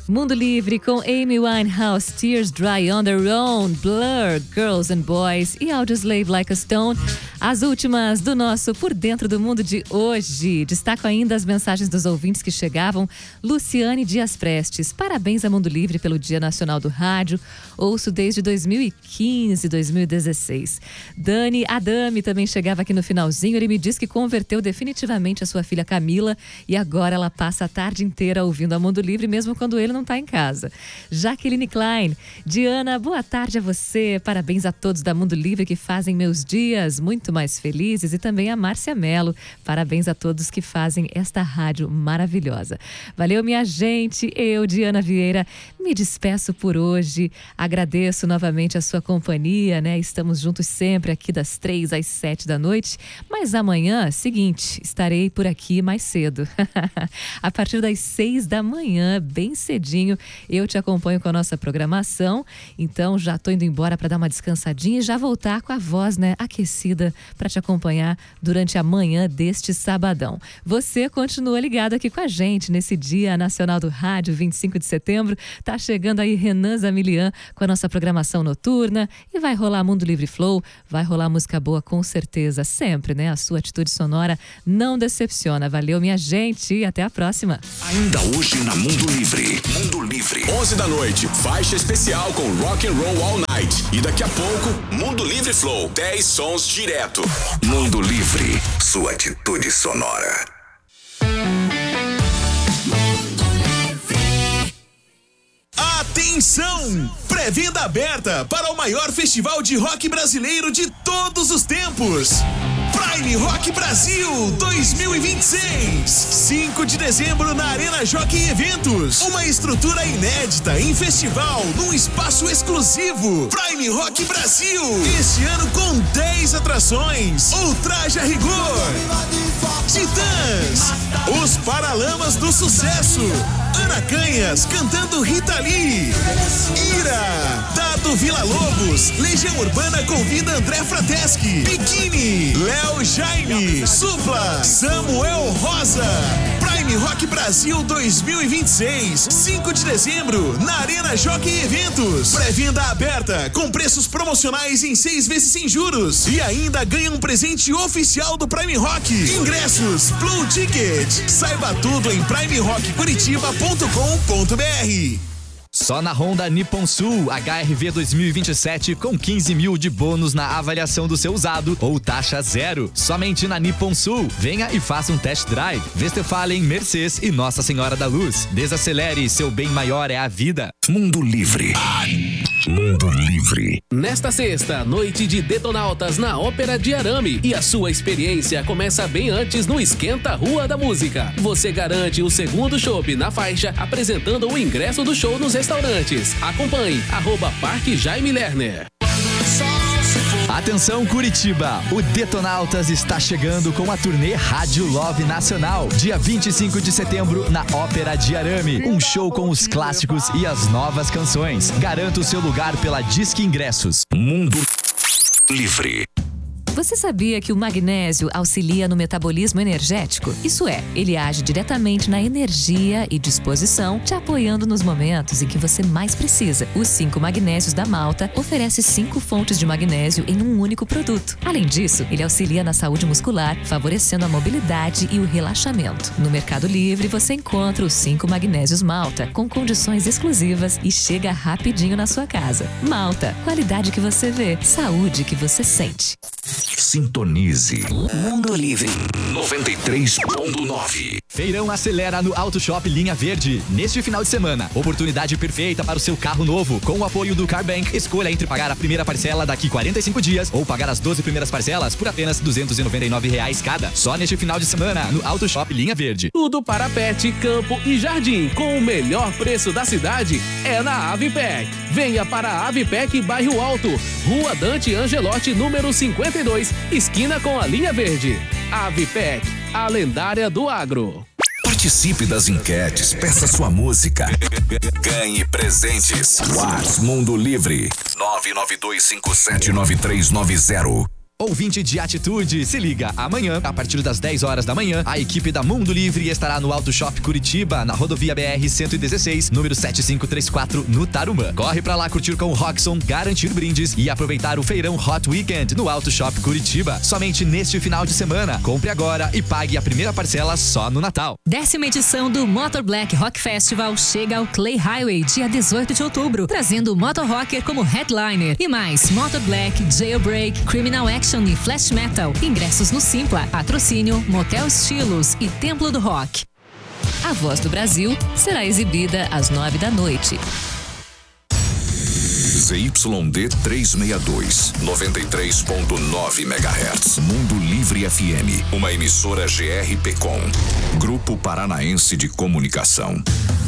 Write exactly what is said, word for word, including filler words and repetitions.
Mundo Livre com Amy Winehouse, Tears Dry on Their Own, Blur, Girls and Boys e Audioslave Like a Stone. As últimas do nosso Por Dentro do Mundo de hoje. Destaco ainda as mensagens dos ouvintes que chegavam. Luciane Dias Prestes, parabéns a Mundo Livre pelo Dia Nacional do Rádio. Ouço desde dois mil e quinze, dois mil e dezesseis. Dani Adame também chegava aqui no finalzinho. Ele me diz que converteu definitivamente a sua filha Camila e agora ela passa a tarde inteira ouvindo a Mundo Livre, mesmo quando ele não está em casa. Jaqueline Klein, Diana, boa tarde a você. Parabéns a todos da Mundo Livre que fazem meus dias muito mais felizes, e também a Márcia Mello. Parabéns a todos que fazem esta rádio maravilhosa. Valeu, minha gente. Eu, Diana Vieira, me despeço por hoje. Agradeço novamente a sua companhia, né? Estamos juntos sempre aqui das três às sete da noite. Mas amanhã, seguinte, estarei por aqui mais cedo. A partir das seis da manhã, bem cedinho, eu te acompanho com a nossa programação. Então, já tô indo embora para dar uma descansadinha e já voltar com a voz, né, aquecida para te acompanhar durante a manhã deste sabadão. Você continua ligado aqui com a gente nesse Dia Nacional do Rádio, vinte e cinco de setembro. Tá chegando aí Renan Zamilian com a nossa programação noturna e vai rolar Mundo Livre Flow, vai rolar música boa com certeza, sempre, né? A sua atitude sonora não decepciona. Valeu, minha gente, e até a próxima. Ainda hoje na Mundo Livre. Mundo Livre. onze da noite, faixa especial com Rock and Roll All Night. E daqui a pouco, Mundo Livre Flow, dez sons direto. Mundo Livre, sua atitude sonora. Atenção! Pré-venda aberta para o maior festival de rock brasileiro de todos os tempos. Prime Rock Brasil dois mil e vinte e seis. cinco de dezembro na Arena Jockey Eventos. Uma estrutura inédita em festival num espaço exclusivo. Prime Rock Brasil. Este ano com dez atrações. Ultraja Rigor. Titãs. Os Paralamas do Sucesso. Ana Canhas cantando Rita Lee. Ira. Dado Vila Lobos. Legião Urbana convida André Frateschi. Biquíni. Léo Jaime. Supla. Samuel Rosa. Prime Rock Brasil dois mil e vinte e seis. cinco de dezembro na Arena Jockey Eventos. Pré-venda aberta com preços promocionais em seis vezes sem juros. E ainda ganha um presente oficial do Prime Rock. Ingressos Blue Ticket. Saiba tudo em prime rock curitiba ponto com ponto b r. Só na Honda Nippon Sul, H R V dois mil e vinte e sete com quinze mil de bônus na avaliação do seu usado ou taxa zero. Somente na Nippon Sul. Venha e faça um test drive. Westfalen, Mercedes e Nossa Senhora da Luz. Desacelere, seu bem maior é a vida. Mundo Livre. Mundo Livre. Nesta sexta, noite de Detonautas na Ópera de Arame. E a sua experiência começa bem antes no Esquenta Rua da Música. Você garante o segundo chopp na faixa, apresentando o ingresso do show nos restaurantes. Acompanhe, arroba Parque Jaime Lerner. Atenção Curitiba, o Detonautas está chegando com a turnê Rádio Love Nacional, dia vinte e cinco de setembro na Ópera de Arame, um show com os clássicos e as novas canções. Garanta o seu lugar pela Disque Ingressos. Mundo Livre. Você sabia que o magnésio auxilia no metabolismo energético? Isso é, ele age diretamente na energia e disposição, te apoiando nos momentos em que você mais precisa. Os cinco magnésios da Malta oferece cinco fontes de magnésio em um único produto. Além disso, ele auxilia na saúde muscular, favorecendo a mobilidade e o relaxamento. No Mercado Livre, você encontra os cinco magnésios Malta, com condições exclusivas e chega rapidinho na sua casa. Malta, qualidade que você vê, saúde que você sente. Sintonize Mundo Livre noventa e três ponto nove. Feirão acelera no Auto Shop Linha Verde. Neste final de semana, oportunidade perfeita para o seu carro novo. Com o apoio do Carbank, escolha entre pagar a primeira parcela daqui quarenta e cinco dias ou pagar as doze primeiras parcelas por apenas duzentos e noventa e nove reais cada. Só neste final de semana, no Auto Shop Linha Verde. Tudo para pet, campo e jardim, com o melhor preço da cidade, é na Avipec. Venha para a Avipec Bairro Alto, Rua Dante Angelotti, número cinquenta e dois, esquina com a Linha Verde. Avipec, a lendária do agro. Participe das enquetes, peça sua música, ganhe presentes. WhatsApp Mundo Livre nove nove dois cinco sete nove três nove zero. Ouvinte de atitude, se liga. Amanhã, a partir das dez horas da manhã, a equipe da Mundo Livre estará no Auto Shop Curitiba, na rodovia B R cento e dezesseis, número sete cinco três quatro, no Tarumã. Corre pra lá curtir com o Roxon, garantir brindes e aproveitar o feirão Hot Weekend no Auto Shop Curitiba. Somente neste final de semana. Compre agora e pague a primeira parcela só no Natal. Décima edição do Motor Black Rock Festival chega ao Clay Highway, dia dezoito de outubro, trazendo o Motor Rocker como headliner. E mais, Motor Black, Jailbreak, Criminal Action e Flash Metal. Ingressos no Simpla, Patrocínio, Motel Estilos e Templo do Rock. A Voz do Brasil será exibida às nove da noite. Z Y D trezentos e sessenta e dois, noventa e três ponto nove megahertz. Mundo Livre F M, uma emissora G R P com, Grupo Paranaense de Comunicação.